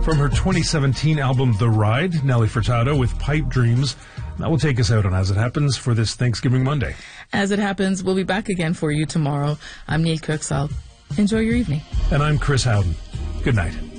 From her 2017 album, The Ride, Nelly Furtado with Pipe Dreams. That will take us out on As It Happens for this Thanksgiving Monday. As It Happens, we'll be back again for you tomorrow. I'm Neil Kirksall. Enjoy your evening. And I'm Chris Howden. Good night.